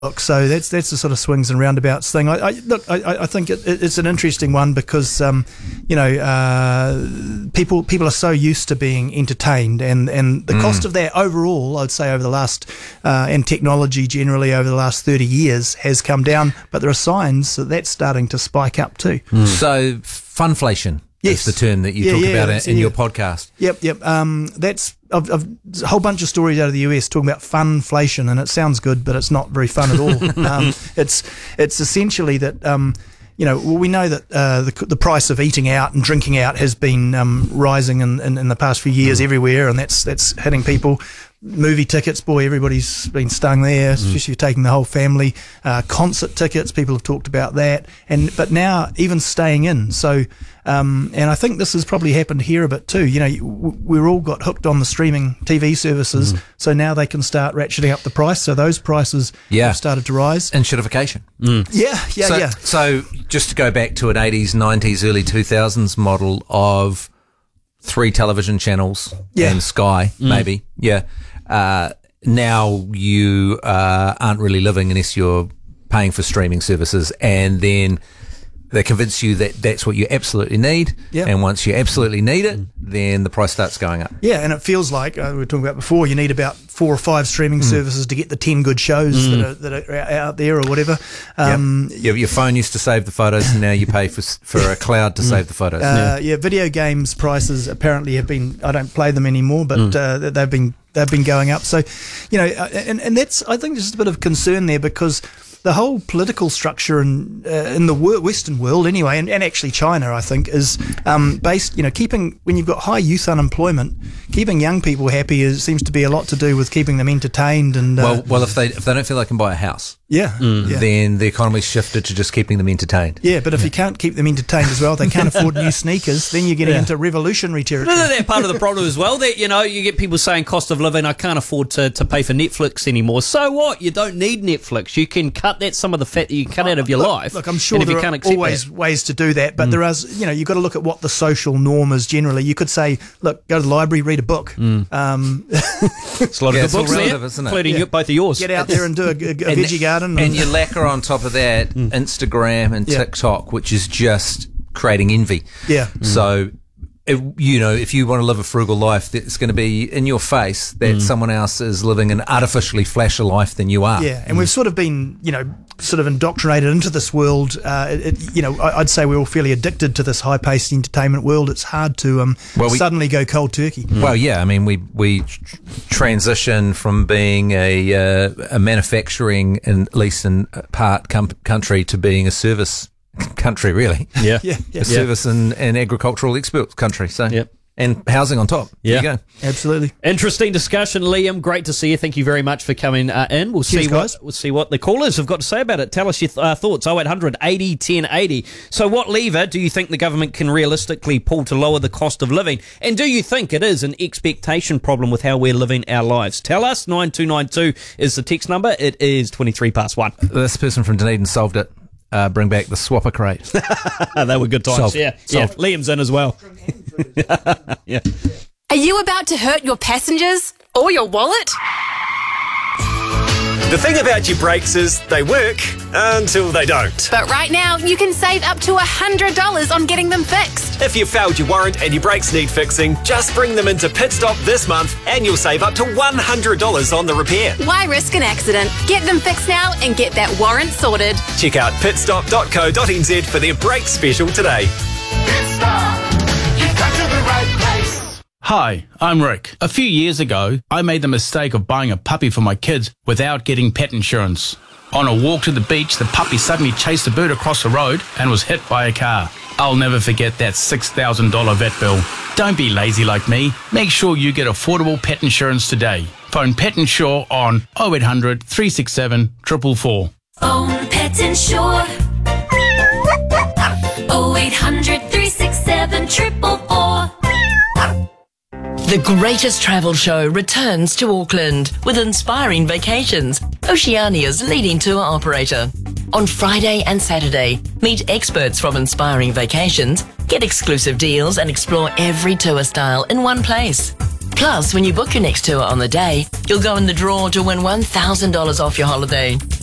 So that's the sort of swings and roundabouts thing. I think it's an interesting one because people are so used to being entertained, and the cost of that overall, I'd say over the last and technology generally over the last 30 years has come down, but there are signs that that's starting to spike up too. So funflation. Yes, is the term that you talk about in your podcast. Yep. That's I've a whole bunch of stories out of the US talking about funflation, and it sounds good, but it's not very fun at all. It's essentially that we know that the price of eating out and drinking out has been rising in the past few years everywhere, and that's hitting people. Movie tickets, boy, everybody's been stung there, especially if you're taking the whole family. Concert tickets, people have talked about that, but now even staying in. So, and I think this has probably happened here a bit too. We're all got hooked on the streaming TV services, so now they can start ratcheting up the price. So those prices have started to rise. And shitification. So just to go back to an 80s, 90s, early 2000s model of 3 television channels and Sky, maybe. Now you aren't really living unless you're paying for streaming services, and then they convince you that that's what you absolutely need. And once you absolutely need it, then the price starts going up. And it feels like, we were talking about before, you need about 4 or 5 streaming services to get the 10 good shows that are out there or whatever. Your phone used to save the photos, and now you pay for a cloud to save the photos. Video games prices apparently have been, I don't play them anymore, but they've been going up. So, and that's, I think, just a bit of concern there, because the whole political structure in the Western world anyway, and actually China, I think, is based, keeping, when you've got high youth unemployment, keeping young people happy seems to be a lot to do with keeping them entertained. And well, if they don't feel they can buy a house, then the economy's shifted to just keeping them entertained. But if you can't keep them entertained as well, they can't afford new sneakers, then you're getting into revolutionary territory. Isn't that part of the problem as well? That, you get people saying cost of living, I can't afford to pay for Netflix anymore. So what? You don't need Netflix. You can cut that's some of the fat that you cut out of your life. Look, I'm sure there are always ways to do that, but there is, you've got to look at what the social norm is generally. You could say, look, go to the library, read a book. It's a lot of the books there, including both of yours. Get out there and do a veggie garden. And you lacquer on top of that Instagram and TikTok, which is just creating envy. So, if you want to live a frugal life, it's going to be in your face that someone else is living an artificially flasher life than you are. And we've sort of been, sort of indoctrinated into this world. I'd say we're all fairly addicted to this high-paced entertainment world. It's hard to suddenly go cold turkey. Well, I mean, we transition from being a manufacturing, at least in part, country to being a service country, really. A service and agricultural export country. So, and housing on top. There you go. Absolutely. Interesting discussion, Liam. Great to see you. Thank you very much for coming in. We'll see what the callers have got to say about it. Tell us your thoughts. 0800 80 1080. So, what lever do you think the government can realistically pull to lower the cost of living? And do you think it is an expectation problem with how we're living our lives? Tell us. 9292 is the text number. It is 23 past 1. This person from Dunedin solved it. Bring back the swapper crate. They were good times. Solved. Yeah. Liam's in as well. Are you about to hurt your passengers or your wallet? The thing about your brakes is they work until they don't. But right now, you can save up to $100 on getting them fixed. If you've failed your warrant and your brakes need fixing, just bring them into Pit Stop this month and you'll save up to $100 on the repair. Why risk an accident? Get them fixed now and get that warrant sorted. Check out pitstop.co.nz for their brake special today. Pit Stop, you've come to the right place. Hi, I'm Rick. A few years ago, I made the mistake of buying a puppy for my kids without getting pet insurance. On a walk to the beach, the puppy suddenly chased a bird across the road and was hit by a car. I'll never forget that $6,000 vet bill. Don't be lazy like me. Make sure you get affordable pet insurance today. Phone Pet Insure on 0800 367 444. Phone Pet Insure 0800 367 444. The greatest travel show returns to Auckland with Inspiring Vacations, Oceania's leading tour operator. On Friday and Saturday, meet experts from Inspiring Vacations, get exclusive deals and explore every tour style in one place. Plus, when you book your next tour on the day, you'll go in the draw to win $1,000 off your holiday.